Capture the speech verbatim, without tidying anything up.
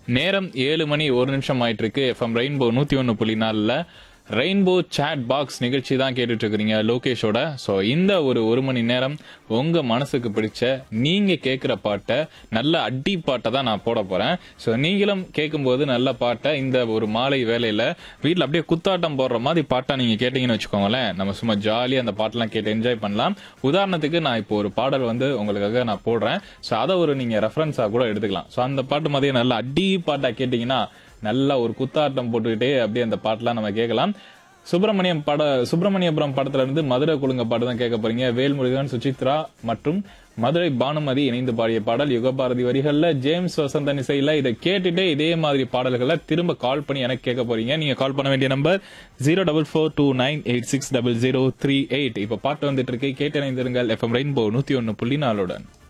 நேரம் ஏழு மணி ஒரு நிமிஷம் ஆயிட்டு இருக்கு. எஃப்எம் ரெயின்போ நூத்தி ஒன்னு புள்ளி நாலுல ரெயின்போ சாட் பாக்ஸ் நிகழ்ச்சி தான் கேட்டுட்டு இருக்கிறீங்க லோகேஷோட. ஸோ இந்த ஒரு ஒரு மணி நேரம் உங்க மனசுக்கு பிடிச்ச நீங்க கேட்குற பாட்டை நல்ல அடி பாட்டை தான் நான் போட போறேன். ஸோ நீங்களும் கேட்கும்போது நல்ல பாட்டை இந்த ஒரு மாலை வேலையில வீட்டில் அப்படியே குத்தாட்டம் போடுற மாதிரி பாட்டா நீங்க கேட்டீங்கன்னு வச்சுக்கோங்களேன், நம்ம சும்மா ஜாலியாக அந்த பாட்டெல்லாம் கேட்டு என்ஜாய் பண்ணலாம். உதாரணத்துக்கு நான் இப்போ ஒரு பாடல் வந்து உங்களுக்காக நான் போடுறேன். ஸோ அதை ஒரு நீங்க ரெஃபரன்ஸா கூட எடுத்துக்கலாம். ஸோ அந்த பாட்டு மாதிரியே நல்ல அடி பாட்டா கேட்டீங்கன்னா நல்லா ஒரு குத்தாட்டம் போட்டுக்கிட்டே அப்படியே அந்த பாட்டெல்லாம் நம்ம கேட்கலாம். சுப்பிரமணியம் பட சுப்பிரமணியபுரம் படத்துல இருந்து மதுரை குழுங்க பாட்டு தான் கேட்க போறீங்க. வேல்முருகன், சுசித்ரா மற்றும் மதுரை பானுமதி இணைந்து பாடிய பாடல். யுகபாரதி வரிகள்ல ஜேம்ஸ் வசந்தன் இசையில. இதை கேட்டுட்டு இதே மாதிரி பாடல்களை திரும்ப கால் பண்ணி எனக்கு கேட்க போறீங்க. நீங்க கால் பண்ண வேண்டிய number zero double four two nine eight six double zero three eight. இப்ப பாட்டு வந்துட்டு இருக்கு, கேட்டு இணைந்திருங்கள் எஃப்எம் ரெயின்போ நூத்தி ஒன்னு புள்ளி நாலுடன்.